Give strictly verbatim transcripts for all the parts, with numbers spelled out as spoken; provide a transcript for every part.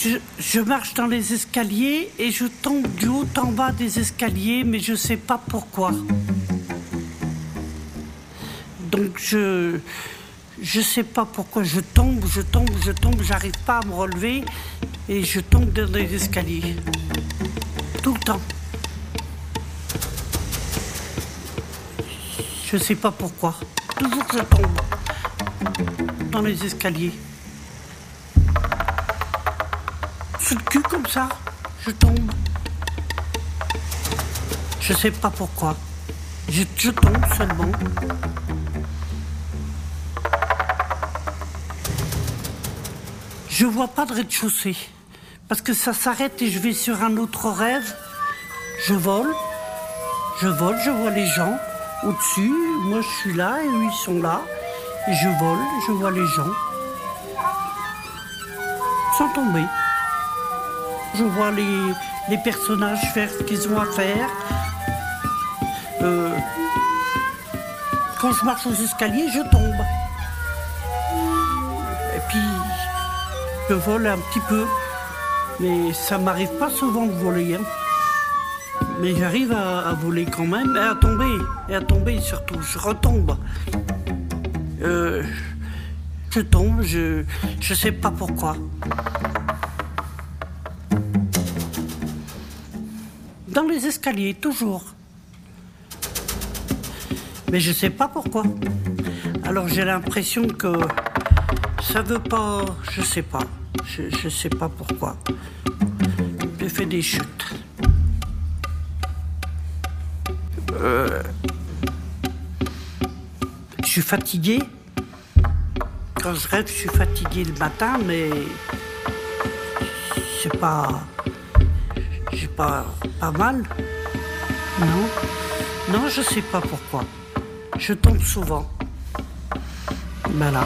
Je, je marche dans les escaliers et je tombe du haut en bas des escaliers, mais je sais pas pourquoi. Donc je je sais pas pourquoi je tombe, je tombe, je tombe, j'arrive pas à me relever et je tombe dans les escaliers. Tout le temps. Je sais pas pourquoi. Toujours je tombe dans les escaliers. Sur le cul comme ça, je tombe. Je sais pas pourquoi. Je, je tombe seulement. Je vois pas de rez-de-chaussée. Parce que ça s'arrête et je vais sur un autre rêve. Je vole. Je vole, je vois les gens au-dessus. Moi je suis là et eux ils sont là. Et je vole, je vois les gens. Sans tomber. Je vois les, les personnages faire ce qu'ils ont à faire. Euh, quand je marche aux escaliers, je tombe. Et puis, je vole un petit peu. Mais ça m'arrive pas souvent de voler. Hein. Mais j'arrive à, à voler quand même, et à tomber. Et à tomber surtout, je retombe. Euh, je tombe, je, je sais pas pourquoi. Dans les escaliers, toujours. Mais je sais pas pourquoi. Alors j'ai l'impression que ça veut pas... Je sais pas. Je, je sais pas pourquoi. J'ai fait des chutes. Euh... Je suis fatigué. Quand je rêve, je suis fatigué le matin, mais... C'est pas... J'ai pas... Pas mal. Non. Non, je sais pas pourquoi. Je tombe souvent. Voilà.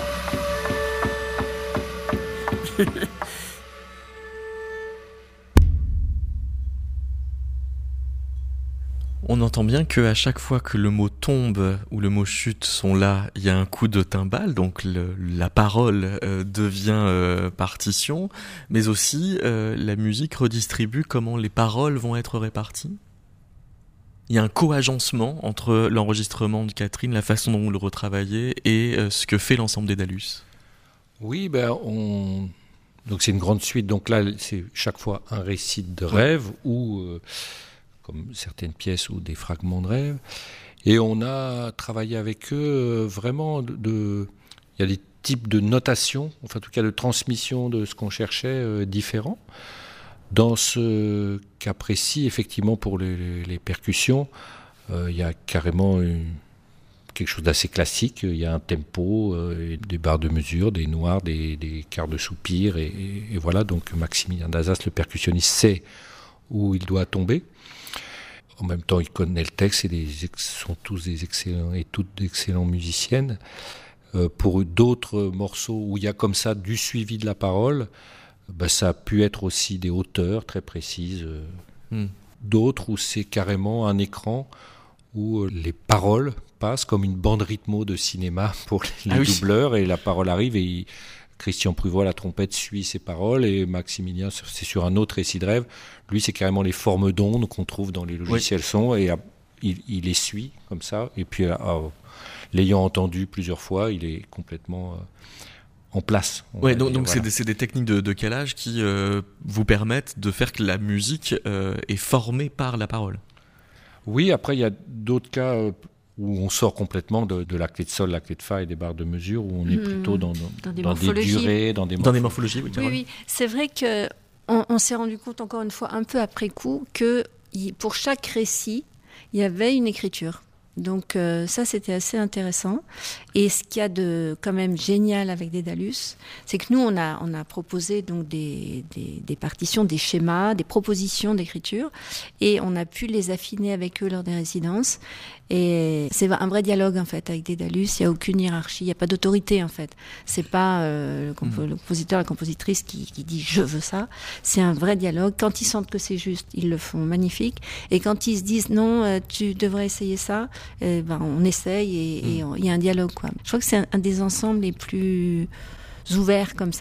On entend bien qu'à chaque fois que le mot tombe ou le mot chute sont là, il y a un coup de timbale, donc le, la parole euh, devient euh, partition, mais aussi euh, la musique redistribue comment les paroles vont être réparties. Il y a un co-agencement entre l'enregistrement de Catherine, la façon dont vous le retravaillez et euh, ce que fait l'ensemble Dédalus. Oui, ben on... donc c'est une grande suite, donc là c'est chaque fois un récit de rêve ou... Euh... comme certaines pièces ou des fragments de rêve. Et on a travaillé avec eux vraiment de... de il y a des types de notation, enfin en tout cas de transmission de ce qu'on cherchait euh, différents. Dans ce cas précis, effectivement, pour les, les, les percussions, euh, il y a carrément une, quelque chose d'assez classique. Il y a un tempo, euh, des barres de mesure, des noirs, des, des quarts de soupir. Et, et, et voilà, donc Maximilien Dazas, le percussionniste, sait où il doit tomber. En même temps, il connaît le texte et les sont tous des excellents et toutes d'excellentes musiciennes. Euh, pour d'autres morceaux où il y a comme ça du suivi de la parole, ben, ça a pu être aussi des hauteurs très précises. Euh, mm. D'autres où c'est carrément un écran où euh, les paroles passent comme une bande rythmo de cinéma pour les, les ah doubleurs oui. Et la parole arrive et il, Christian Pruvot, la trompette, suit ses paroles et Maximilien, c'est sur un autre récit de rêve. Lui, c'est carrément les formes d'ondes qu'on trouve dans les logiciels oui. son et il, il les suit comme ça. Et puis, euh, l'ayant entendu plusieurs fois, il est complètement euh, en place. Ouais, donc, donc voilà. c'est, des, c'est des techniques de, de calage qui euh, vous permettent de faire que la musique euh, est formée par la parole. Oui, après, il y a d'autres cas... Euh, où on sort complètement de, de la clé de sol, la clé de fa et des barres de mesure, où on est plutôt dans, dans, dans, des, dans des durées, dans des, dans des morphologies. Oui, oui, oui, c'est vrai qu'on on s'est rendu compte encore une fois, un peu après coup, que pour chaque récit, il y avait une écriture. Donc euh, ça, c'était assez intéressant. Et ce qu'il y a de quand même génial avec Dédalus, c'est que nous, on a, on a proposé donc des, des, des partitions, des schémas, des propositions d'écriture, et on a pu les affiner avec eux lors des résidences. Et c'est un vrai dialogue en fait avec Dédalus. Il n'y a aucune hiérarchie, il n'y a pas d'autorité en fait. C'est pas euh, le, compo- mmh. le compositeur, la compositrice qui, qui dit je veux ça. C'est un vrai dialogue. Quand ils sentent que c'est juste, ils le font magnifique. Et quand ils se disent non, euh, tu devrais essayer ça, eh ben on essaye et il mmh. y a un dialogue quoi. Je crois que c'est un, un des ensembles les plus ouverts comme ça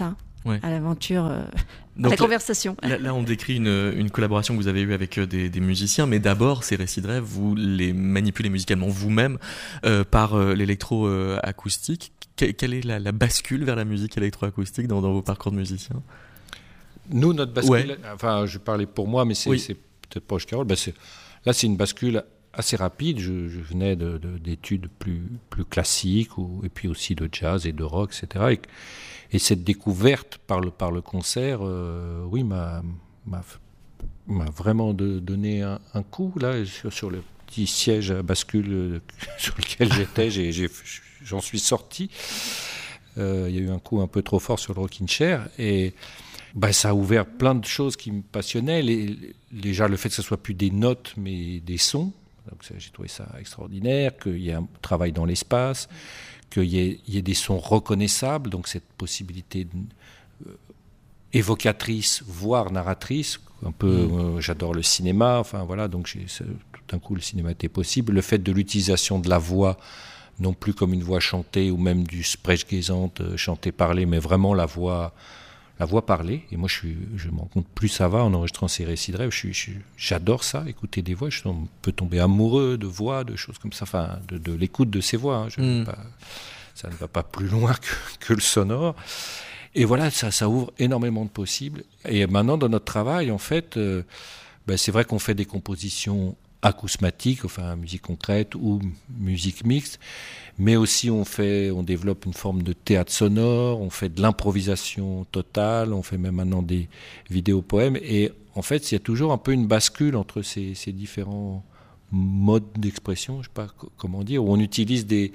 ouais. à l'aventure, euh, Donc, à la conversation. Là, là, on décrit une, une collaboration que vous avez eue avec des, des musiciens, mais d'abord, ces récits de rêve, vous les manipulez musicalement vous-même euh, par euh, l'électro-acoustique. Que, quelle est la, la bascule vers la musique électro-acoustique dans, dans vos parcours de musiciens ? Nous, notre bascule, ouais. enfin, je parlais pour moi, mais c'est, oui. c'est peut-être proche Carole. Ben c'est, là, c'est une bascule assez rapide. Je, je venais de, de, d'études plus, plus classiques, ou, et puis aussi de jazz et de rock, et cetera. Et, et cette découverte par le, par le concert, euh, oui, m'a, m'a, m'a vraiment de, donné un, un coup, là, sur, sur le petit siège à bascule sur lequel j'étais. J'ai, j'ai, j'en suis sorti. Euh, il y a eu un coup un peu trop fort sur le rocking chair. Et bah, ça a ouvert plein de choses qui me passionnaient. Les, les, déjà, le fait que ce ne soit plus des notes, mais des sons. Donc, ça, j'ai trouvé ça extraordinaire, qu'il y ait un travail dans l'espace, qu'il y ait, il y ait des sons reconnaissables, donc cette possibilité de, euh, évocatrice, voire narratrice. Un peu, mmh. euh, j'adore le cinéma, enfin voilà, donc j'ai, tout d'un coup le cinéma était possible. Le fait de l'utilisation de la voix, non plus comme une voix chantée ou même du sprechgesang, euh, chanté parlé, mais vraiment la voix... la voix parlée, et moi je, suis, je me rends compte, plus ça va en enregistrant ces récits de rêve, je suis, je, j'adore ça, écouter des voix, je peux tomber amoureux de voix, de choses comme ça, enfin de, de l'écoute de ces voix, hein. Je mm. pas, ça ne va pas plus loin que, que le sonore, et voilà, ça, ça ouvre énormément de possibles, et maintenant dans notre travail, en fait, euh, ben, c'est vrai qu'on fait des compositions acousmatiques, enfin musique concrète ou musique mixte, mais aussi on fait, on développe une forme de théâtre sonore, on fait de l'improvisation totale, on fait même maintenant des vidéos poèmes, et en fait il y a toujours un peu une bascule entre ces, ces différents modes d'expression, je ne sais pas comment dire, où on utilise des,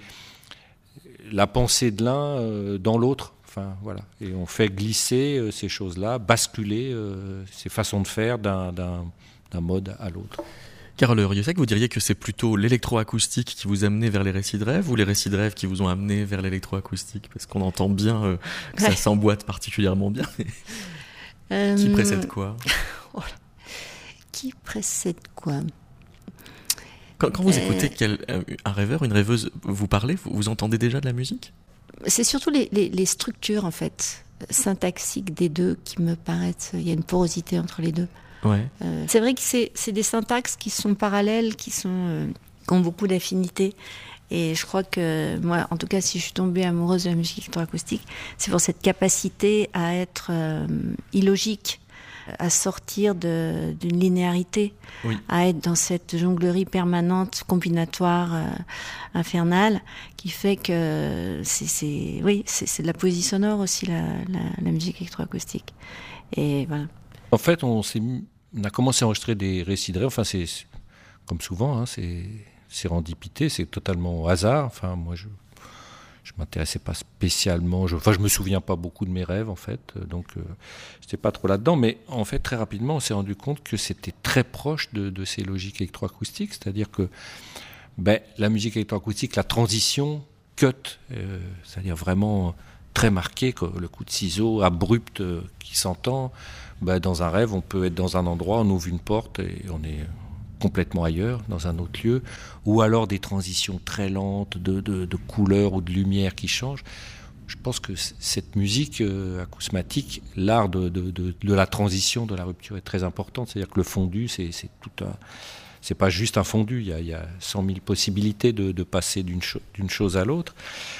la pensée de l'un euh, dans l'autre, enfin voilà, et on fait glisser euh, ces choses-là, basculer euh, ces façons de faire d'un, d'un, d'un mode à l'autre. Carole Rieussec, vous diriez que c'est plutôt l'électroacoustique qui vous a amené vers les récits de rêve ou les récits de rêve qui vous ont amené vers l'électroacoustique ? Parce qu'on entend bien euh, que ouais. ça s'emboîte particulièrement bien. euh... Qui précède quoi ? Qui précède quoi ? Quand, quand vous euh... écoutez quel, un rêveur, une rêveuse vous parler, vous, vous entendez déjà de la musique ? C'est surtout les, les, les structures, en fait, syntaxiques des deux qui me paraissent... Il y a une porosité entre les deux. Ouais. Euh, c'est vrai que c'est, c'est des syntaxes qui sont parallèles, qui, sont, euh, qui ont beaucoup d'affinités. Et je crois que moi, en tout cas, si je suis tombée amoureuse de la musique électroacoustique, c'est pour cette capacité à être euh, illogique, à sortir de, d'une linéarité, oui. à être dans cette jonglerie permanente, combinatoire, euh, infernale, qui fait que c'est, c'est, oui, c'est, c'est de la poésie sonore aussi, la, la, la musique électroacoustique. Et voilà. En fait, on, s'est mis, on a commencé à enregistrer des récits de rêve. Enfin, c'est, c'est comme souvent, hein, c'est, c'est rendipité, c'est totalement au hasard. Enfin, moi, je je m'intéressais pas spécialement. Je, enfin, je me souviens pas beaucoup de mes rêves, en fait. Donc, euh, j'étais pas trop là-dedans. Mais en fait, très rapidement, on s'est rendu compte que c'était très proche de, de ces logiques électroacoustiques. C'est-à-dire que ben, la musique électroacoustique, la transition cut, euh, c'est-à-dire vraiment très marquée, le coup de ciseau abrupt euh, qui s'entend. Ben, dans un rêve, on peut être dans un endroit, on ouvre une porte et on est complètement ailleurs, dans un autre lieu, ou alors des transitions très lentes de, de, de couleurs ou de lumière qui changent. Je pense que c- cette musique euh, acousmatique, l'art de, de, de, de la transition, de la rupture est très importante. C'est-à-dire que le fondu, c'est, c'est tout un... C'est pas juste un fondu, il y a, il y a cent mille possibilités de, de passer d'une, cho- d'une chose à l'autre.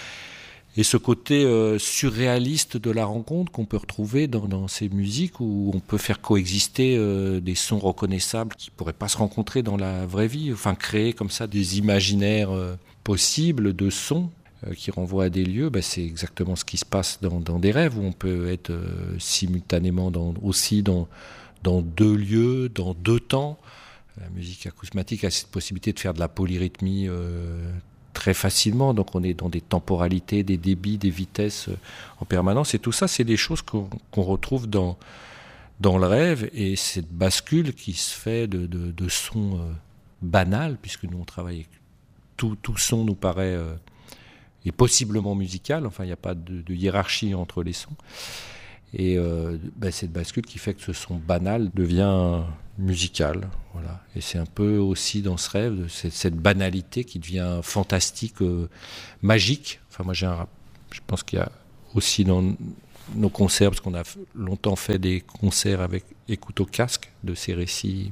Et ce côté euh, surréaliste de la rencontre qu'on peut retrouver dans, dans ces musiques où on peut faire coexister euh, des sons reconnaissables qui ne pourraient pas se rencontrer dans la vraie vie, enfin créer comme ça des imaginaires euh, possibles de sons euh, qui renvoient à des lieux, ben, c'est exactement ce qui se passe dans, dans des rêves où on peut être euh, simultanément dans, aussi dans, dans deux lieux, dans deux temps. La musique acousmatique a cette possibilité de faire de la polyrythmie euh, très facilement, donc on est dans des temporalités, des débits, des vitesses en permanence, et tout ça, c'est des choses qu'on, qu'on retrouve dans, dans le rêve, et cette bascule qui se fait de, de, de sons euh, banals, puisque nous on travaille avec tout, tout son nous paraît euh, est possiblement musical, enfin il n'y a pas de, de hiérarchie entre les sons, et euh, ben, cette bascule qui fait que ce son banal devient musical, voilà. Et c'est un peu aussi dans ce rêve, cette, cette banalité qui devient fantastique, euh, magique. Enfin moi j'ai un, je pense qu'il y a aussi dans nos concerts, parce qu'on a longtemps fait des concerts avec écoute au casque de ces récits.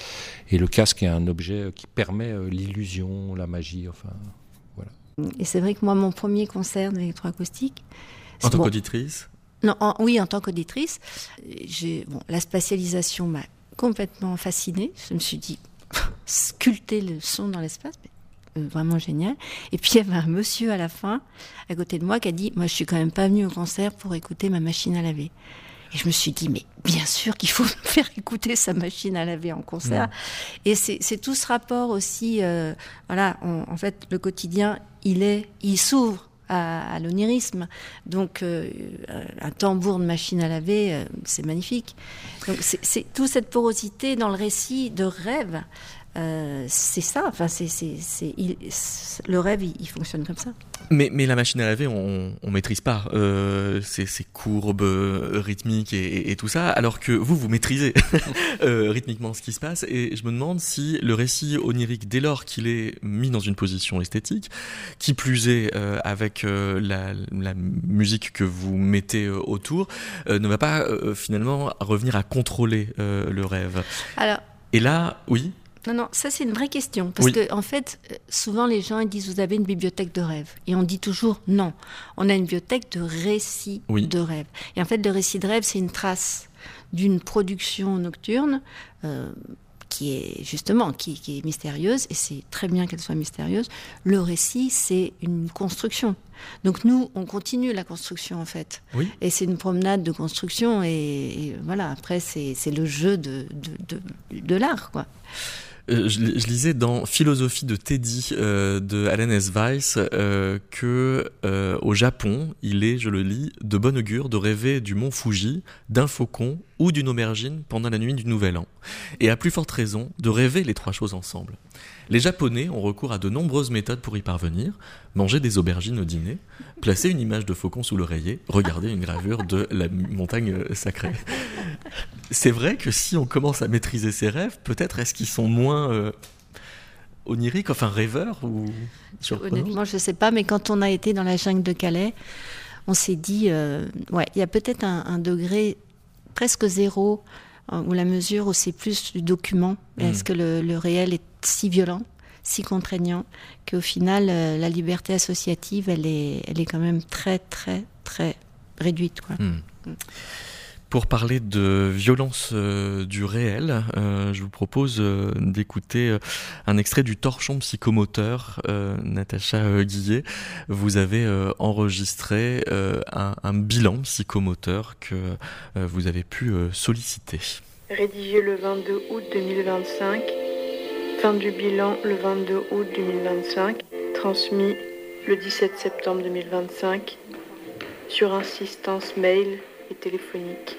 Et le casque est un objet qui permet l'illusion, la magie, enfin, voilà. Et c'est vrai que moi, mon premier concert d'électroacoustique... En tant bon, qu'auditrice ? Non, en, oui, en tant qu'auditrice. J'ai, bon, la spatialisation m'a complètement fascinée. Je me suis dit, sculpter le son dans l'espace, euh, vraiment génial. Et puis il y avait un monsieur à la fin, à côté de moi, qui a dit, moi je suis quand même pas venue au concert pour écouter ma machine à laver. Et je me suis dit, mais bien sûr qu'il faut faire écouter sa machine à laver en concert. Mmh. Et c'est, c'est tout ce rapport aussi, euh, voilà, on, en fait, le quotidien, il est, il s'ouvre à, à l'onirisme. Donc, euh, un tambour de machine à laver, euh, c'est magnifique. Donc, c'est, c'est toute cette porosité dans le récit de rêve. Euh, c'est ça, enfin, c'est, c'est, c'est, il, c'est, le rêve, il, il fonctionne comme ça. Mais, mais la machine à laver, on, on maîtrise pas euh, ces, ces courbes euh, rythmiques et, et, et tout ça, alors que vous, vous maîtrisez euh, rythmiquement ce qui se passe. Et je me demande si le récit onirique, dès lors qu'il est mis dans une position esthétique, qui plus est euh, avec euh, la, la musique que vous mettez euh, autour, euh, ne va pas euh, finalement revenir à contrôler euh, le rêve. Alors, et là, oui. Non, non, ça c'est une vraie question. Parce oui. que, en fait, souvent les gens ils disent vous avez une bibliothèque de rêve. Et on dit toujours non. On a une bibliothèque de récits oui. de rêve. Et en fait, le récit de rêve, c'est une trace d'une production nocturne euh, qui est justement qui, qui est mystérieuse. Et c'est très bien qu'elle soit mystérieuse. Le récit, c'est une construction. Donc nous, on continue la construction en fait. Oui. Et c'est une promenade de construction. Et, et voilà, après, c'est, c'est le jeu de, de, de, de l'art, quoi. Euh, je, je lisais dans Philosophie de Teddy euh, de Allen S. Weiss euh, que euh, au Japon, il est, je le lis, de bon augure de rêver du mont Fuji, d'un faucon ou d'une aubergine pendant la nuit du Nouvel An, et à plus forte raison de rêver les trois choses ensemble. Les Japonais ont recours à de nombreuses méthodes pour y parvenir: manger des aubergines au dîner, placer une image de faucon sous l'oreiller, regarder une gravure de la montagne sacrée. C'est vrai que si on commence à maîtriser ses rêves, peut-être est-ce qu'ils sont moins euh, oniriques, enfin rêveurs ou surprenants ? Honnêtement, je ne sais pas, mais quand on a été dans la jungle de Calais, on s'est dit, euh, ouais, il y a peut-être un, un degré presque zéro, euh, où la mesure, où c'est plus du document. Mmh. Est-ce que le, le réel est si violent, si contraignant, qu'au final, euh, la liberté associative, elle est, elle est quand même très, très, très réduite, quoi. Mmh. Mmh. Pour parler de violence euh, du réel, euh, je vous propose euh, d'écouter euh, un extrait du Torchon psychomoteur. euh, Natacha euh, Guillet, vous avez euh, enregistré euh, un, un bilan psychomoteur que euh, vous avez pu euh, solliciter. Rédigé le vingt-deux août deux mille vingt-cinq, fin du bilan le vingt-deux août deux mille vingt-cinq, transmis le dix-sept septembre deux mille vingt-cinq, sur insistance mail et téléphonique.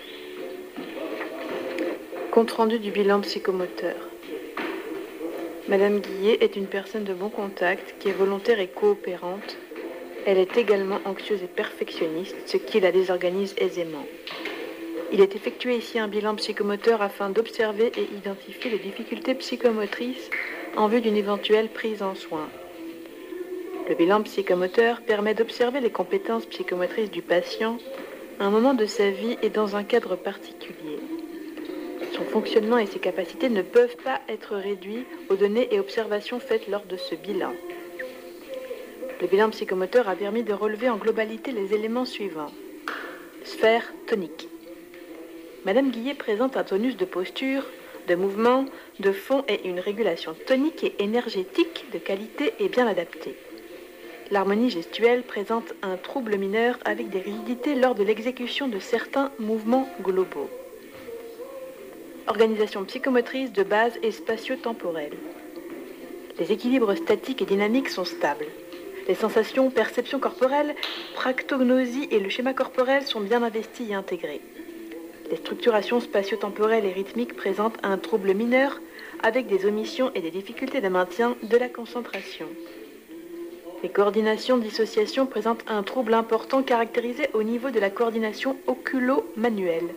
Compte rendu du bilan psychomoteur. Madame Guillet est une personne de bon contact qui est volontaire et coopérante. Elle est également anxieuse et perfectionniste, ce qui la désorganise aisément. Il est effectué ici un bilan psychomoteur afin d'observer et identifier les difficultés psychomotrices en vue d'une éventuelle prise en soin. Le bilan psychomoteur permet d'observer les compétences psychomotrices du patient à un moment de sa vie et dans un cadre particulier. Son fonctionnement et ses capacités ne peuvent pas être réduits aux données et observations faites lors de ce bilan. Le bilan psychomoteur a permis de relever en globalité les éléments suivants. Sphère tonique. Madame Guillet présente un tonus de posture, de mouvement, de fond et une régulation tonique et énergétique de qualité et bien adaptée. L'harmonie gestuelle présente un trouble mineur avec des rigidités lors de l'exécution de certains mouvements globaux. Organisation psychomotrice de base et spatio-temporelle. Les équilibres statiques et dynamiques sont stables. Les sensations, perceptions corporelles, practognosie et le schéma corporel sont bien investis et intégrés. Les structurations spatio-temporelles et rythmiques présentent un trouble mineur avec des omissions et des difficultés de maintien de la concentration. Les coordinations dissociation présentent un trouble important caractérisé au niveau de la coordination oculo-manuelle.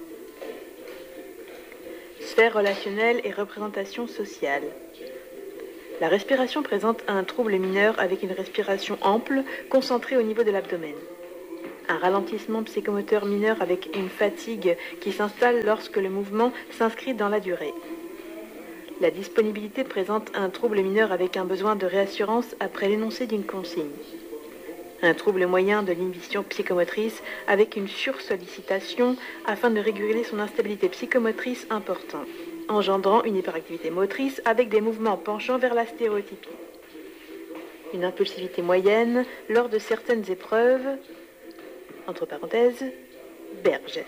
Sphère relationnelle et représentation sociale. La respiration présente un trouble mineur avec une respiration ample, concentrée au niveau de l'abdomen. Un ralentissement psychomoteur mineur avec une fatigue qui s'installe lorsque le mouvement s'inscrit dans la durée. La disponibilité présente un trouble mineur avec un besoin de réassurance après l'énoncé d'une consigne. Un trouble moyen de l'inhibition psychomotrice avec une sursollicitation afin de réguler son instabilité psychomotrice importante, engendrant une hyperactivité motrice avec des mouvements penchant vers la stéréotypie. Une impulsivité moyenne lors de certaines épreuves, entre parenthèses, Bergès.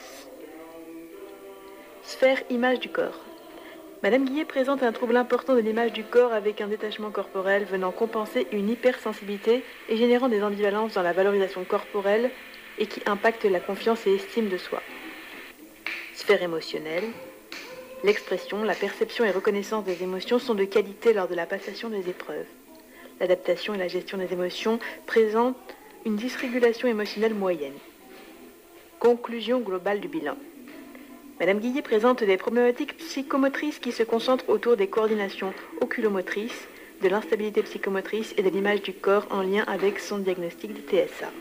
Sphère image du corps. Madame Guillet présente un trouble important de l'image du corps avec un détachement corporel venant compenser une hypersensibilité et générant des ambivalences dans la valorisation corporelle et qui impacte la confiance et estime de soi. Sphère émotionnelle. L'expression, la perception et reconnaissance des émotions sont de qualité lors de la passation des épreuves. L'adaptation et la gestion des émotions présentent une dysrégulation émotionnelle moyenne. Conclusion globale du bilan. Madame Guillet présente des problématiques psychomotrices qui se concentrent autour des coordinations oculomotrices, de l'instabilité psychomotrice et de l'image du corps en lien avec son diagnostic de T S A.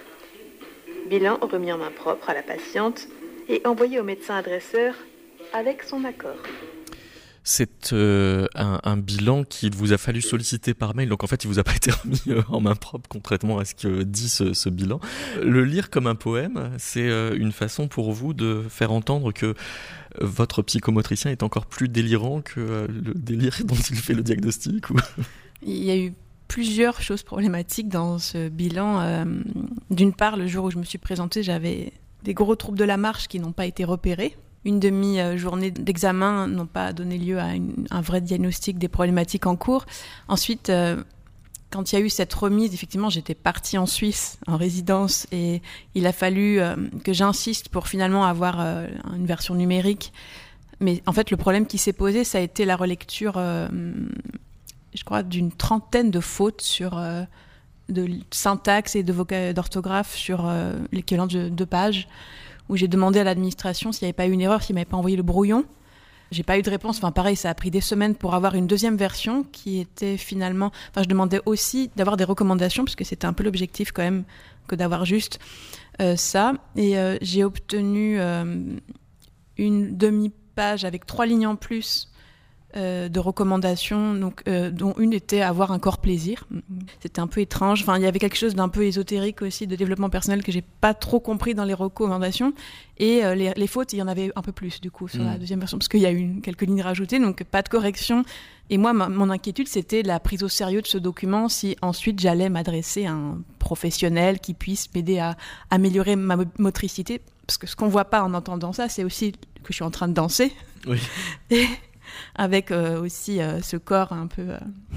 Bilan remis en main propre à la patiente et envoyé au médecin adresseur avec son accord. C'est euh, un, un bilan qu'il vous a fallu solliciter par mail, donc en fait il vous a pas été remis euh, en main propre, contrairement à ce que dit ce, ce bilan. Le lire comme un poème, c'est euh, une façon pour vous de faire entendre que votre psychomotricien est encore plus délirant que euh, le délire dont il fait le diagnostic ou... Il y a eu plusieurs choses problématiques dans ce bilan. Euh, d'une part, le jour où je me suis présentée, j'avais des gros troubles de la marche qui n'ont pas été repérés. Une demi-journée d'examen n'ont pas donné lieu à une, un vrai diagnostic des problématiques en cours. Ensuite, euh, quand il y a eu cette remise, effectivement, j'étais partie en Suisse, en résidence, et il a fallu euh, que j'insiste pour finalement avoir euh, une version numérique. Mais en fait, le problème qui s'est posé, ça a été la relecture, euh, je crois, d'une trentaine de fautes sur... Euh, de syntaxe et de voca- d'orthographe sur euh, l'équivalent de deux pages, où j'ai demandé à l'administration s'il n'y avait pas eu une erreur, s'il ne m'avait pas envoyé le brouillon. J'ai pas eu de réponse. Enfin, pareil, ça a pris des semaines pour avoir une deuxième version qui était finalement... Enfin, je demandais aussi d'avoir des recommandations, parce que c'était un peu l'objectif quand même que d'avoir juste euh, ça. Et euh, j'ai obtenu euh, une demi-page avec trois lignes en plus Euh, de recommandations, donc, euh, dont une était avoir un corps plaisir. C'était un peu étrange. Enfin, il y avait quelque chose d'un peu ésotérique aussi, de développement personnel que j'ai pas trop compris dans les recommandations. Et euh, les, les fautes, il y en avait un peu plus du coup sur mmh. la deuxième version, parce qu'il y a eu une, quelques lignes rajoutées, donc pas de correction. Et moi, ma, mon inquiétude, c'était la prise au sérieux de ce document, si ensuite j'allais m'adresser à un professionnel qui puisse m'aider à améliorer ma motricité. Parce que ce qu'on voit pas en entendant ça, c'est aussi que je suis en train de danser. Oui. Et avec euh, aussi euh, ce corps un peu euh,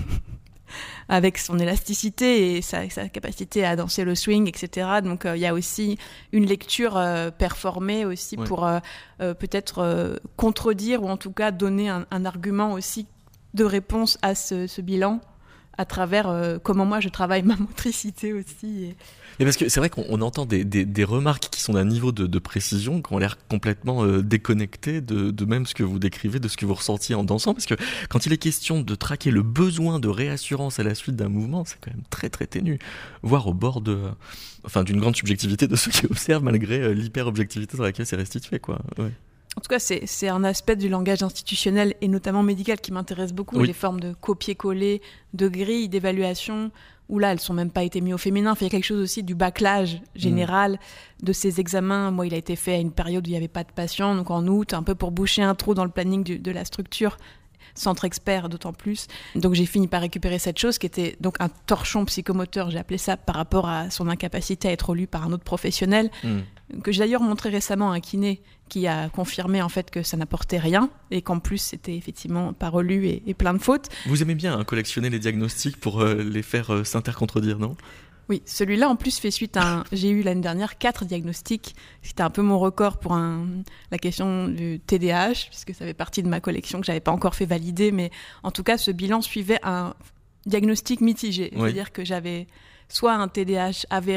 avec son élasticité et sa, sa capacité à danser le swing, et cetera. Donc il euh, y a aussi une lecture euh, performée aussi ouais. pour euh, euh, peut-être euh, contredire ou en tout cas donner un, un argument aussi de réponse à ce, ce bilan à travers euh, comment moi je travaille ma motricité aussi. Et... Et parce que c'est vrai qu'on on entend des, des, des remarques qui sont d'un niveau de, de précision, qui ont l'air complètement euh, déconnectées de, de même ce que vous décrivez, de ce que vous ressentiez en dansant, parce que quand il est question de traquer le besoin de réassurance à la suite d'un mouvement, c'est quand même très très ténu, voire au bord de, enfin, d'une grande subjectivité de ceux qui observent, malgré euh, l'hyper-objectivité dans laquelle c'est restitué, quoi. Ouais. En tout cas, c'est, c'est un aspect du langage institutionnel et notamment médical qui m'intéresse beaucoup, oui. Les formes de copier-coller, de grilles, d'évaluation, où là, elles sont même pas été mises au féminin. Enfin, il y a quelque chose aussi du bâclage général mmh. de ces examens. Moi, il a été fait à une période où il n'y avait pas de patients, donc en août, un peu pour boucher un trou dans le planning du, de la structure. Centre expert d'autant plus. Donc j'ai fini par récupérer cette chose qui était donc un torchon psychomoteur, j'ai appelé ça, par rapport à son incapacité à être lu par un autre professionnel, mmh. que j'ai d'ailleurs montré récemment à un kiné qui a confirmé en fait que ça n'apportait rien et qu'en plus c'était effectivement pas relu et, et plein de fautes. Vous aimez bien hein, collectionner les diagnostics pour euh, les faire euh, s'intercontredire, non ? Oui, celui-là en plus fait suite à un... J'ai eu l'année dernière quatre diagnostics. C'était un peu mon record pour un... la question du T D A H, puisque ça fait partie de ma collection que j'avais pas encore fait valider. Mais en tout cas, ce bilan suivait un diagnostic mitigé. Oui. C'est-à-dire que j'avais soit un T D A H avéré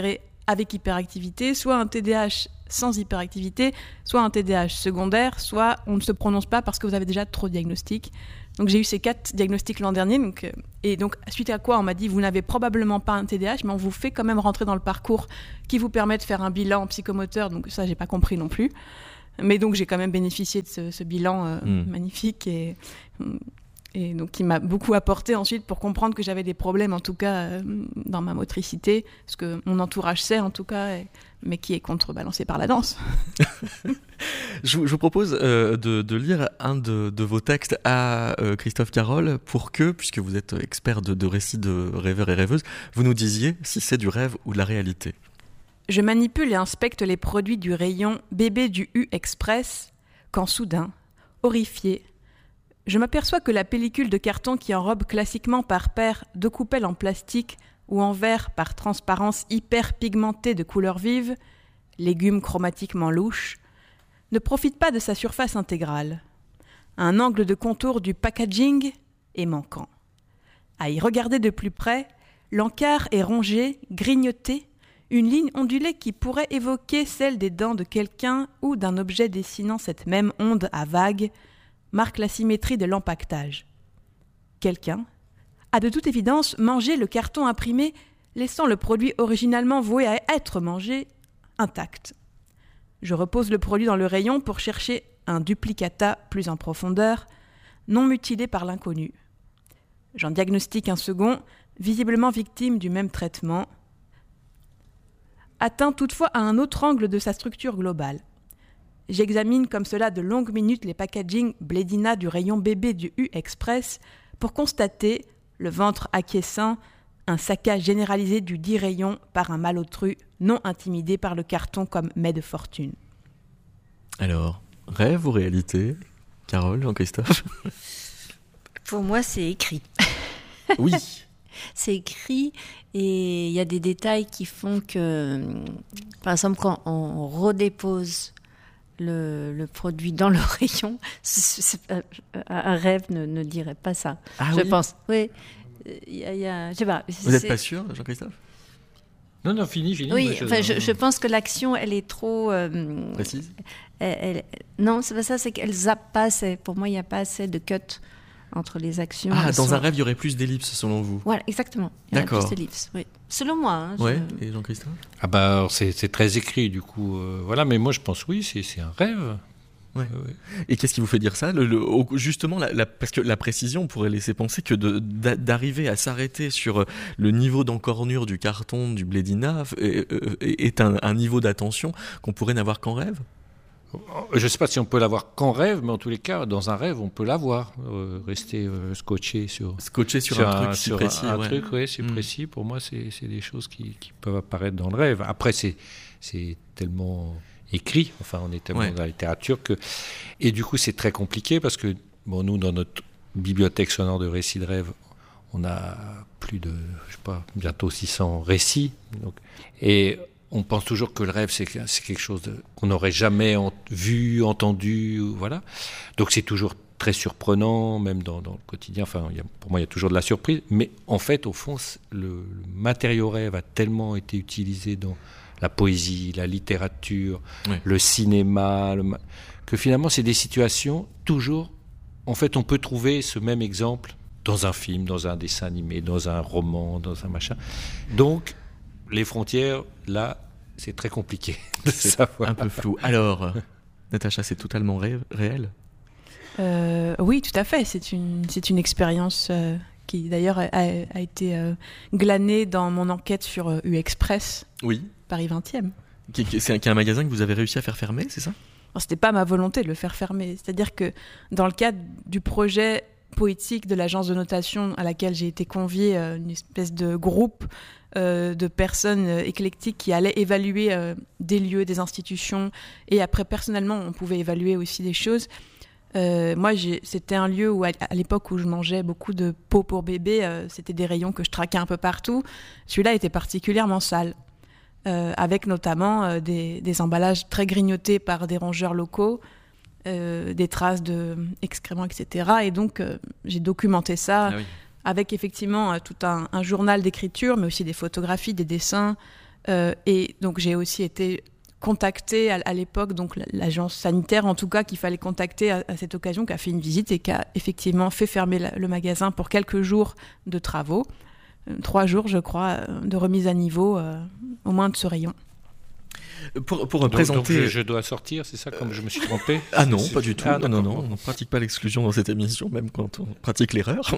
avec hyperactivité, soit un T D A H sans hyperactivité, soit un T D A H secondaire, soit on ne se prononce pas parce que vous avez déjà trop de diagnostics. Donc j'ai eu ces quatre diagnostics l'an dernier, donc, euh, et donc suite à quoi on m'a dit vous n'avez probablement pas un T D A H, mais on vous fait quand même rentrer dans le parcours qui vous permet de faire un bilan psychomoteur, donc ça j'ai pas compris non plus. Mais donc j'ai quand même bénéficié de ce, ce bilan euh, mmh. magnifique et, et donc qui m'a beaucoup apporté ensuite pour comprendre que j'avais des problèmes en tout cas euh, dans ma motricité, ce que mon entourage sait en tout cas, et, mais qui est contrebalancé par la danse. je, je vous propose euh, de, de lire un de, de vos textes à euh, Christophe Carol pour que, puisque vous êtes expert de, de récits de rêveurs et rêveuses, vous nous disiez si c'est du rêve ou de la réalité. Je manipule et inspecte les produits du rayon bébé du U-Express quand soudain, horrifié, je m'aperçois que la pellicule de carton qui enrobe classiquement par paire deux coupelles en plastique ou en verre par transparence hyper pigmentée de couleurs vives, légumes chromatiquement louches, ne profite pas de sa surface intégrale. Un angle de contour du packaging est manquant. À y regarder de plus près, l'encart est rongé, grignoté, une ligne ondulée qui pourrait évoquer celle des dents de quelqu'un ou d'un objet dessinant cette même onde à vagues, marque la symétrie de l'empaquetage. Quelqu'un a de toute évidence mangé le carton imprimé, laissant le produit originalement voué à être mangé intact. Je repose le produit dans le rayon pour chercher un duplicata plus en profondeur, non mutilé par l'inconnu. J'en diagnostique un second, visiblement victime du même traitement, atteint toutefois à un autre angle de sa structure globale. J'examine comme cela de longues minutes les packagings Blédina du rayon bébé du U-Express pour constater, le ventre acquiescent, un saccage généralisé du dit rayon par un malotru non intimidé par le carton comme mets de fortune. Alors, rêve ou réalité ? Carole, Jean-Christophe ? Pour moi, c'est écrit. Oui. C'est écrit et il y a des détails qui font que, par exemple, quand on redépose le, le produit dans le rayon, c'est, c'est, un rêve ne, ne dirait pas ça. Ah je oui. pense. Oui. Il y a, il y a, je sais pas. Vous n'êtes pas sûr, Jean-Christophe ? Non, non, fini, fini. Oui, moi, je, enfin, je, je pense que l'action, elle est trop... Euh, Précise ? elle, elle, non, c'est pas ça, c'est qu'elle zappe pas assez. Pour moi, il n'y a pas assez de cut entre les actions. Ah, dans sont... un rêve, il y aurait plus d'ellipses, selon vous ? Voilà, exactement. Il y D'accord. aurait plus d'ellipses, oui. Selon moi. Hein, je... Ouais, et Jean-Christophe ? Ah bah, alors, c'est, c'est très écrit, du coup. Euh, voilà, mais moi, je pense, oui, c'est, c'est un rêve. Ouais. Ouais. Et qu'est-ce qui vous fait dire ça ? le, le, Justement, la, la, parce que la précision pourrait laisser penser que de, d'arriver à s'arrêter sur le niveau d'encornure du carton du Blédina est, est un, un niveau d'attention qu'on pourrait n'avoir qu'en rêve ? Je ne sais pas si on peut l'avoir qu'en rêve, mais en tous les cas, dans un rêve, on peut l'avoir. Euh, rester euh, scotché sur, scotché sur, sur un, un truc si sur précis. Un, un ouais. truc, oui, c'est mmh. précis. Pour moi, c'est, c'est des choses qui, qui peuvent apparaître dans le rêve. Après, c'est, c'est tellement écrit, enfin, on est tellement ouais. dans la littérature que... Et du coup, c'est très compliqué parce que, bon, nous, dans notre bibliothèque sonore de récits de rêve, on a plus de, je sais pas, bientôt six cents récits. Donc, et... on pense toujours que le rêve, c'est, c'est quelque chose de, qu'on n'aurait jamais en, vu, entendu, voilà. Donc c'est toujours très surprenant, même dans, dans le quotidien. Enfin, il y a, pour moi, il y a toujours de la surprise. Mais en fait, au fond, le, le matériau rêve a tellement été utilisé dans la poésie, la littérature, ouais. le cinéma, le, que finalement, c'est des situations toujours... En fait, on peut trouver ce même exemple dans un film, dans un dessin animé, dans un roman, dans un machin. Donc... les frontières, là, c'est très compliqué de c'est savoir. Un peu flou. Alors, Natacha, c'est totalement ré- réel euh, Oui, tout à fait. C'est une, c'est une expérience euh, qui, d'ailleurs, a, a été euh, glanée dans mon enquête sur euh, U-Express, oui. Paris vingtième. Qui, qui, c'est un, qui est un magasin que vous avez réussi à faire fermer, c'est ça ? Alors, c'était pas ma volonté de le faire fermer. C'est-à-dire que dans le cadre du projet poétique de l'agence de notation à laquelle j'ai été conviée, euh, une espèce de groupe euh, de personnes euh, éclectiques qui allaient évaluer euh, des lieux, des institutions, et après personnellement on pouvait évaluer aussi des choses. Euh, moi j'ai, c'était un lieu où à, à l'époque où je mangeais beaucoup de pots pour bébés, euh, c'était des rayons que je traquais un peu partout. Celui-là était particulièrement sale, euh, avec notamment euh, des, des emballages très grignotés par des rongeurs locaux, Euh, des traces d'excréments, et cetera. Et donc, euh, j'ai documenté ça ah oui. avec effectivement euh, tout un, un journal d'écriture, mais aussi des photographies, des dessins, Euh, et donc j'ai aussi été contactée à, à l'époque, donc l'agence sanitaire en tout cas, qu'il fallait contacter à, à cette occasion, qui a fait une visite et qui a effectivement fait fermer la, le magasin pour quelques jours de travaux, euh, trois jours je crois, de remise à niveau euh, au moins de ce rayon. Pour, pour donc, présenter... donc je, je dois sortir, c'est ça, comme je me suis trompé? Ah non, c'est, pas du tout. Ah, non, non, non, on ne pratique pas l'exclusion dans cette émission, même quand on pratique l'erreur.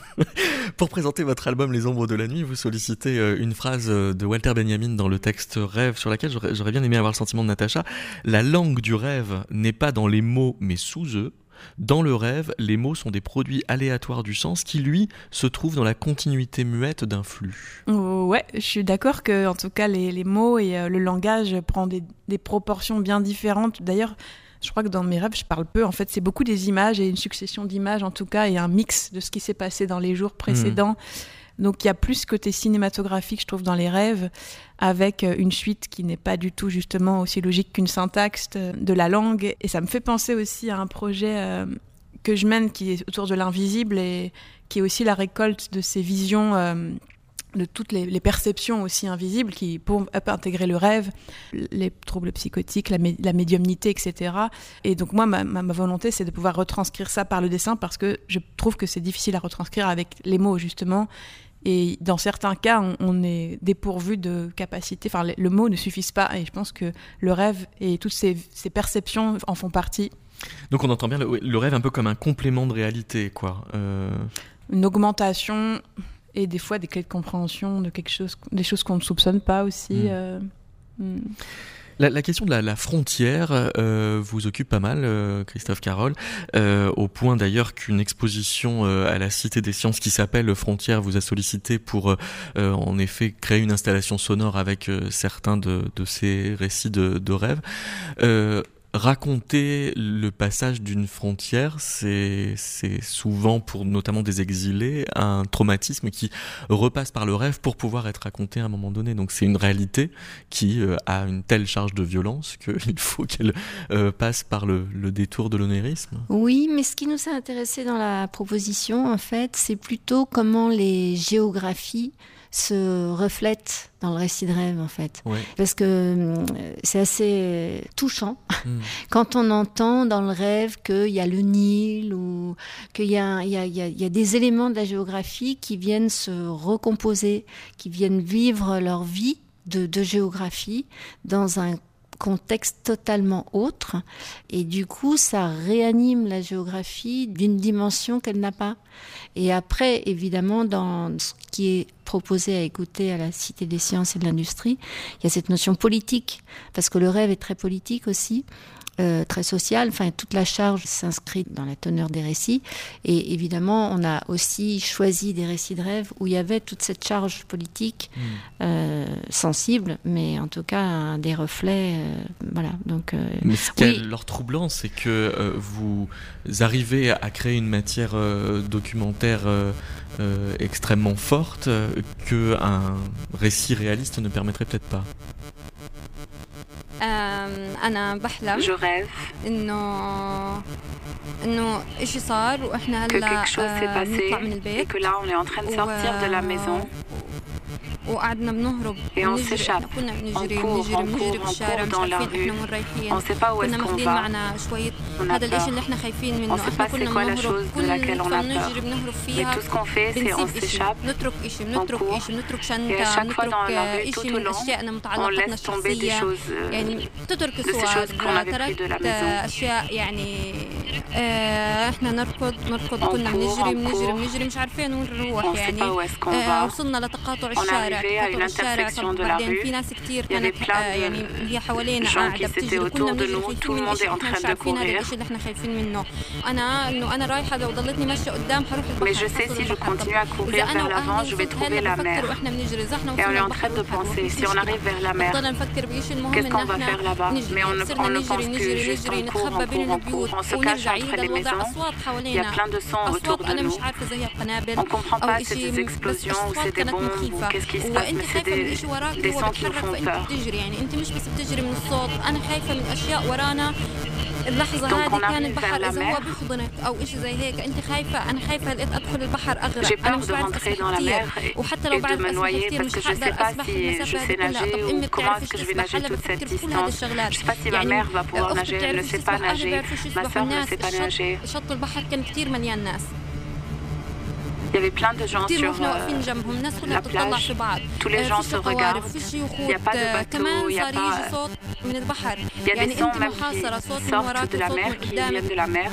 Pour présenter votre album Les Ombres de la Nuit, vous sollicitez une phrase de Walter Benjamin dans le texte Rêve, sur laquelle j'aurais, j'aurais bien aimé avoir le sentiment de Natacha. La langue du rêve n'est pas dans les mots, mais sous eux. Dans le rêve, les mots sont des produits aléatoires du sens qui, lui, se trouvent dans la continuité muette d'un flux. Ouais, je suis d'accord que, en tout cas, les, les mots et euh, le langage prennent des, des proportions bien différentes. D'ailleurs, je crois que dans mes rêves, je parle peu. En fait, c'est beaucoup des images et une succession d'images, en tout cas, et un mix de ce qui s'est passé dans les jours précédents. Mmh. Donc, il y a plus côté cinématographique, je trouve, dans les rêves, avec une suite qui n'est pas du tout, justement, aussi logique qu'une syntaxe de la langue. Et ça me fait penser aussi à un projet euh, que je mène qui est autour de l'invisible et qui est aussi la récolte de ces visions... Euh, de toutes les, les perceptions aussi invisibles qui peuvent intégrer le rêve, les troubles psychotiques, la, mé- la médiumnité, et cetera. Et donc moi, ma, ma, ma volonté, c'est de pouvoir retranscrire ça par le dessin parce que je trouve que c'est difficile à retranscrire avec les mots, justement. Et dans certains cas, on, on est dépourvu de capacité. Enfin, le, le mot ne suffit pas. Et je pense que le rêve et toutes ces, ces perceptions en font partie. Donc on entend bien le, le rêve un peu comme un complément de réalité, quoi. Euh... Une augmentation... Et des fois, des clés de compréhension de quelque chose, des choses qu'on ne soupçonne pas aussi. Mmh. Euh, mmh. La, la question de la, la frontière euh, vous occupe pas mal, euh, Christophe Carol, euh, au point d'ailleurs qu'une exposition euh, à la Cité des Sciences qui s'appelle Frontières vous a sollicité pour, euh, en effet, créer une installation sonore avec euh, certains de, de ces récits de, de rêves. Euh, Raconter le passage d'une frontière, c'est, c'est souvent, pour notamment des exilés, un traumatisme qui repasse par le rêve pour pouvoir être raconté à un moment donné. Donc c'est une réalité qui euh, a une telle charge de violence qu'il faut qu'elle euh, passe par le, le détour de l'onérisme. Oui, mais ce qui nous a intéressé dans la proposition, en fait, c'est plutôt comment les géographies se reflètent dans le récit de rêve, en fait. Ouais. Parce que euh, c'est assez touchant mmh. quand on entend dans le rêve qu'il y a le Nil ou qu'il y a, il y a, il y a, il y a des éléments de la géographie qui viennent se recomposer, qui viennent vivre leur vie de, de géographie dans un contexte totalement autre, et du coup ça réanime la géographie d'une dimension qu'elle n'a pas. Et après, évidemment, dans ce qui est proposé à écouter à la Cité des Sciences et de l'Industrie, il y a cette notion politique, parce que le rêve est très politique aussi, euh, très social, enfin toute la charge s'inscrit dans la teneur des récits, et évidemment on a aussi choisi des récits de rêve où il y avait toute cette charge politique mmh. euh, sensible, mais en tout cas des reflets, euh, voilà. Donc, euh, mais ce qui oui. est leur troublant, c'est que euh, vous arrivez à créer une matière euh, documentaire euh, euh, extrêmement forte euh, qu'un récit réaliste ne permettrait peut-être pas. Je rêve que quelque chose s'est passé et que là on est en train de sortir de la maison. Et on s'échappe, on court, on court, on court dans la rue. On ne sait pas où est-ce qu'on va. On a peur. On ne sait pas c'est quoi la chose de laquelle on a peur. Mais tout ce qu'on fait, c'est on s'échappe, on court. Et à chaque fois dans la rue, tout au long, on laisse tomber des choses, euh, de ces choses qu'on avait pris de la maison. On court, on court. On ne sait pas où est-ce qu'on va. On arrive à une intersection de la rue, il y avait plein de gens qui étaient autour de nous, tout le monde est en train de courir. Mais je sais, si je continue à courir vers l'avant, je vais trouver la mer. Et on est en train de penser, si on arrive vers la mer, qu'est-ce qu'on va faire là-bas? Mais on ne, on ne pense que juste on court, on court, on court, on se cache entre les maisons, il y a plein de sons autour de nous. On ne comprend pas si c'est des explosions ou c'est des bombes ou qu'est-ce qui se passe, mais c'est des, des sons qui nous font peur. Donc on arrive vers la mer. J'ai peur de rentrer dans la mer et, et de me noyer parce que je ne sais pas si je sais nager ou comment est-ce que je vais nager toute cette distance. Je ne sais pas si ma mère va pouvoir nager, elle ne sait pas nager, ma soeur ne sait pas nager. Il y avait plein de gens sur euh, la plage. Tous les gens se regardent. Il n'y a pas de bateau, il n'y a pas... Il y a des sons même qui sortent de la mer, qui viennent de la mer.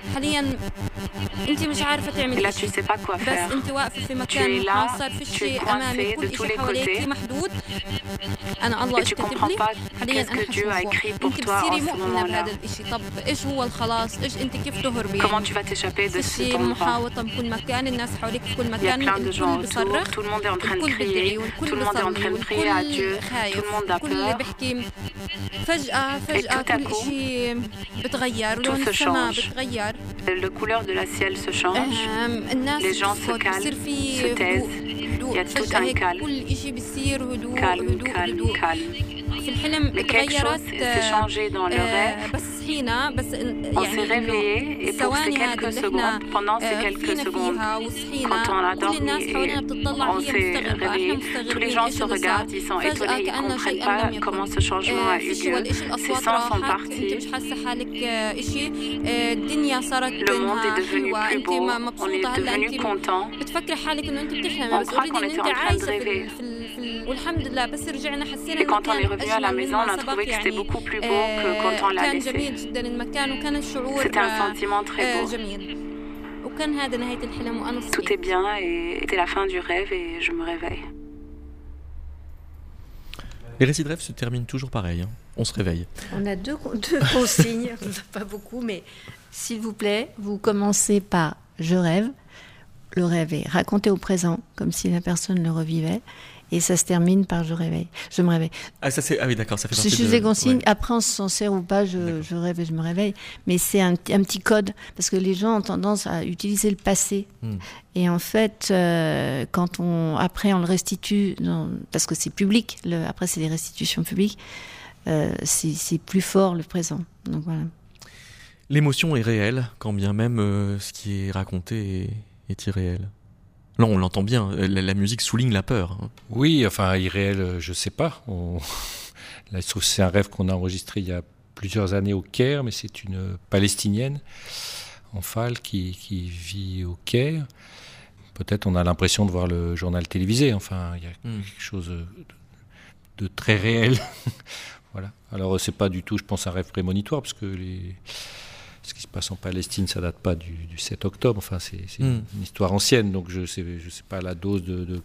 Et là, tu ne sais pas quoi faire. Tu es là, tu es coincé de tous les côtés. Et tu ne comprends pas qu'est-ce que Dieu a écrit pour toi en ce moment-là. Comment tu vas t'échapper de cet endroit? Il y a plein de gens autour, tout le monde est en train de crier, tout le monde est en train de prier à Dieu, tout le monde a peur. Et tout à coup, tout se change. La couleur de la ciel se change, les gens se calment, se taisent, il y a tout un calme, calme, calme, calme. Mais quelque chose s'est changé dans le rêve. On s'est réveillé et pour ces quelques secondes, pendant ces quelques secondes, quand on a dormi et on s'est réveillé, tous les gens se regardent, ils sont étonnés, ils ne comprennent pas comment ce changement a eu lieu. Ces sons sont partis. Le monde est devenu plus beau, on est devenu content. On croit qu'on était en train de rêver. Et quand on est revenu à la maison, on a trouvé que c'était beaucoup plus beau que quand on l'a laissé. C'était un sentiment très beau. Tout est bien et c'était la fin du rêve et je me réveille. Les récits de rêve se terminent toujours pareil, hein. On se réveille. On a deux, deux consignes, pas beaucoup, mais s'il vous plaît, vous commencez par « je rêve ». Le rêve est raconté au présent, comme si la personne le revivait. Et ça se termine par je réveille, je me réveille. Ah, ça c'est, ah oui, d'accord, ça fait partie de... C'est des consignes. Ouais. Après, on s'en sert ou pas, je, je rêve et je me réveille. Mais c'est un, un petit code, parce que les gens ont tendance à utiliser le passé. Hmm. Et en fait, euh, quand on, après, on le restitue, dans, parce que c'est public, le, après, c'est des restitutions publiques, euh, c'est, c'est plus fort le présent. Donc voilà. L'émotion est réelle, quand bien même euh, ce qui est raconté est, est irréel. Là, on l'entend bien, la, la musique souligne la peur. Oui, enfin, irréel, je ne sais pas. On... Là, je trouve que c'est un rêve qu'on a enregistré il y a plusieurs années au Caire, mais c'est une Palestinienne, Enfal, qui, qui vit au Caire. Peut-être on a l'impression de voir le journal télévisé. Enfin, il y a mm. quelque chose de, de très réel. Voilà. Alors, c'est pas du tout, je pense, un rêve prémonitoire, parce que les... ce qui se passe en Palestine, ça date pas du, du sept octobre. Enfin, c'est, c'est mm. une histoire ancienne, donc je sais, je sais pas la dose de, de...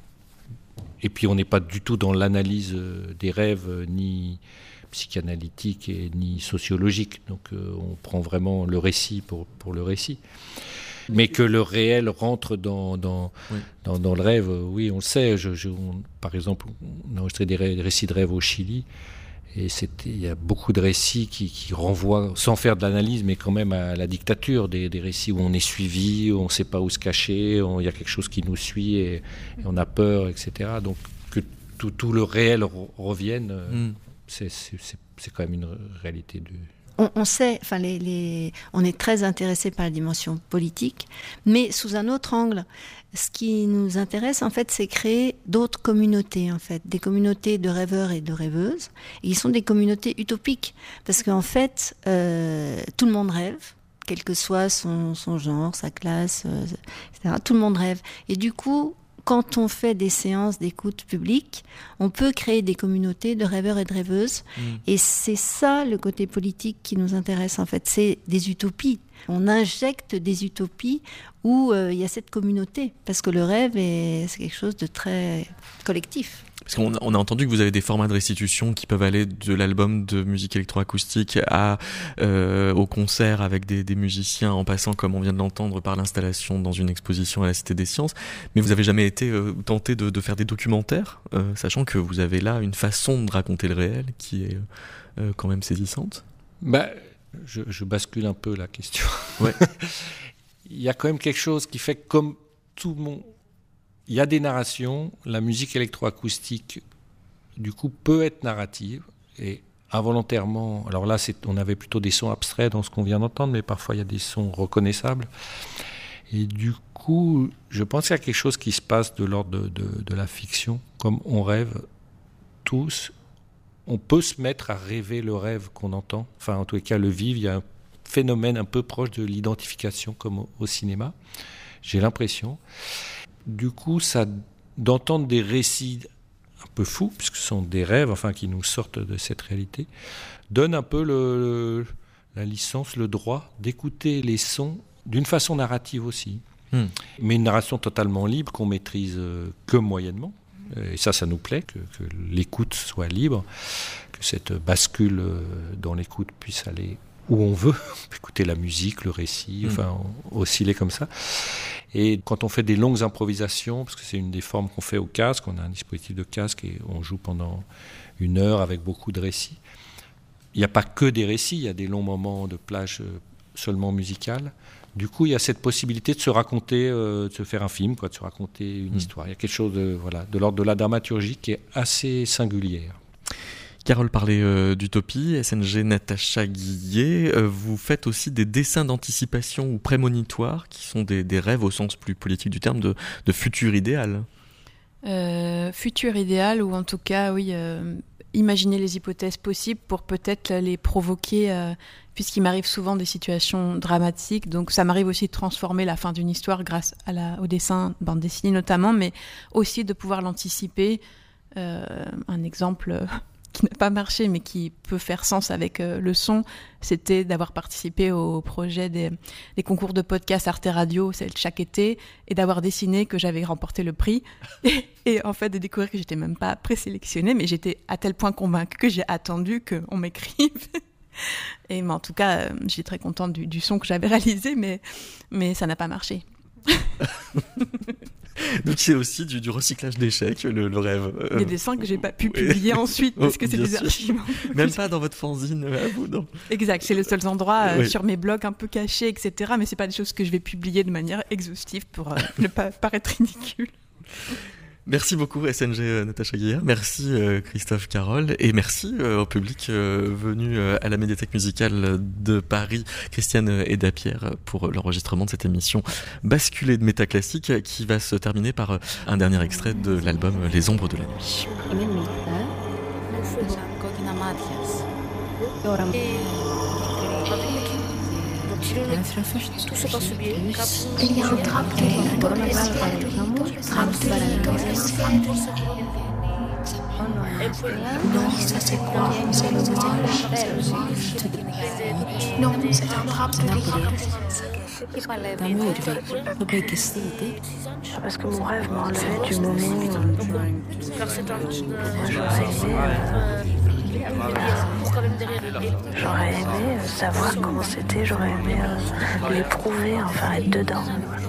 Et puis on n'est pas du tout dans l'analyse des rêves, ni psychanalytique et ni sociologique. Donc euh, on prend vraiment le récit pour pour le récit. Mais que le réel rentre dans dans oui. dans, dans le rêve, oui, on le sait. Je, je, on, par exemple, on a enregistré des, ré, des récits de rêve au Chili. Et c'était, il y a beaucoup de récits qui, qui renvoient, sans faire de l'analyse, mais quand même à la dictature, des, des récits où on est suivi, où on ne sait pas où se cacher, il y a quelque chose qui nous suit et, et on a peur, et cetera. Donc que tout, tout le réel re, revienne, mm. c'est, c'est, c'est, c'est quand même une réalité du... On, on sait, enfin les, les, on est très intéressé par la dimension politique, mais sous un autre angle. Ce qui nous intéresse, en fait, c'est créer d'autres communautés, en fait, des communautés de rêveurs et de rêveuses. Et ils sont des communautés utopiques, parce qu'en fait, euh, tout le monde rêve, quel que soit son, son genre, sa classe, euh, et cetera. Tout le monde rêve. Et du coup, quand on fait des séances d'écoute publique, on peut créer des communautés de rêveurs et de rêveuses. Mmh. Et c'est ça le côté politique qui nous intéresse, en fait. C'est des utopies. On injecte des utopies où euh, il y a cette communauté, parce que le rêve, est, c'est quelque chose de très collectif. Parce qu'on on a entendu que vous avez des formats de restitution qui peuvent aller de l'album de musique électroacoustique à, euh, au concert avec des, des musiciens, en passant, comme on vient de l'entendre, par l'installation dans une exposition à la Cité des Sciences. Mais vous avez jamais été euh, tenté de, de faire des documentaires, euh, sachant que vous avez là une façon de raconter le réel qui est euh, quand même saisissante. Bah, je, je bascule un peu la question. Ouais. Il y a quand même quelque chose qui fait que, comme tout le monde... Il y a des narrations, la musique électroacoustique, du coup, peut être narrative, et involontairement, alors là c'est, on avait plutôt des sons abstraits dans ce qu'on vient d'entendre, mais parfois il y a des sons reconnaissables. Et du coup, je pense qu'il y a quelque chose qui se passe de l'ordre de, de, de la fiction. Comme on rêve tous, on peut se mettre à rêver le rêve qu'on entend. Enfin, en tous les cas, le vivre, il y a un phénomène un peu proche de l'identification, comme au, au cinéma. J'ai l'impression. Du coup, ça, d'entendre des récits un peu fous, puisque ce sont des rêves, enfin, qui nous sortent de cette réalité, donne un peu le, le, la licence, le droit d'écouter les sons d'une façon narrative aussi. Hmm. Mais une narration totalement libre qu'on maîtrise euh, que moyennement. Et ça, ça nous plaît, que, que l'écoute soit libre, que cette bascule euh, dans l'écoute puisse aller où on veut, on peut écouter la musique, le récit, mmh. enfin, osciller comme ça. Et quand on fait des longues improvisations, parce que c'est une des formes qu'on fait au casque, on a un dispositif de casque et on joue pendant une heure avec beaucoup de récits. Il n'y a pas que des récits, il y a des longs moments de plage seulement musicales. Du coup, il y a cette possibilité de se raconter, euh, de se faire un film, quoi, de se raconter une mmh. histoire. Il y a quelque chose de, voilà, de l'ordre de la dramaturgie qui est assez singulière. Carole parlait euh, d'utopie, S N G Natacha Guillet, euh, vous faites aussi des dessins d'anticipation ou prémonitoires qui sont des, des rêves au sens plus politique du terme de, de futur idéal. Euh, futur idéal ou en tout cas, oui, euh, imaginer les hypothèses possibles pour peut-être les provoquer, euh, puisqu'il m'arrive souvent des situations dramatiques, donc ça m'arrive aussi de transformer la fin d'une histoire grâce à la, au dessin, bande dessinée notamment, mais aussi de pouvoir l'anticiper. Euh, un exemple... Euh, qui n'a pas marché, mais qui peut faire sens avec euh, le son, c'était d'avoir participé au projet des, des concours de podcast Arte Radio chaque été, et d'avoir dessiné que j'avais remporté le prix, et, et en fait de découvrir que j'étais même pas présélectionnée, mais j'étais à tel point convaincue que j'ai attendu qu'on m'écrive. Et mais en tout cas, euh, j'étais très contente du, du son que j'avais réalisé, mais, mais ça n'a pas marché. Donc c'est aussi du, du recyclage d'échecs, le, le rêve. Des dessins que j'ai pas pu publier ensuite parce que oh, c'est des sûr. Archives. Même pas dans votre fanzine à vous, non. Exact, c'est les seuls endroits euh, oui. sur mes blogs un peu cachés, et cetera. Mais c'est pas des choses que je vais publier de manière exhaustive pour euh, ne pas paraître ridicule. Merci beaucoup S N G euh, Natacha Guillet, merci euh, Christophe Carole, et merci euh, au public euh, venu euh, à la médiathèque musicale de Paris, Christiane et Dapierre, pour l'enregistrement de cette émission basculée de métaclassique qui va se terminer par euh, un dernier extrait de l'album Les Ombres de la Nuit. Tout ce qu'on subit, il y a un drap de lit dans les drap de lit. Non, ça c'est quoi? C'est le nuage. Non, c'est un drap de lit. Parce que mon rêve m'a enlevé du moment où j'aurais aimé savoir comment c'était, j'aurais aimé euh, l'éprouver, enfin être dedans.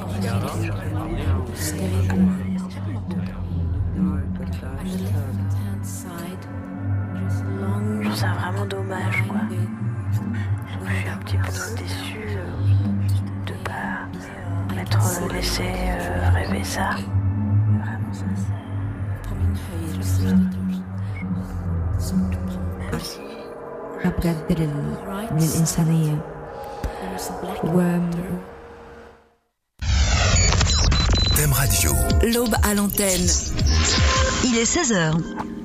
Je trouve ça vraiment dommage, quoi. Je suis un petit peu déçue euh, de pas m'être laissé euh, rêver ça. بقدر من الإنسانية و Thème Radio. L'aube à l'antenne. Il est seize heures.